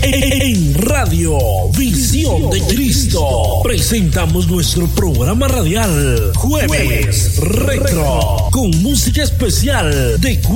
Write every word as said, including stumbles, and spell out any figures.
En Radio Visión de Cristo presentamos nuestro programa radial Jueves Retro, con música especial de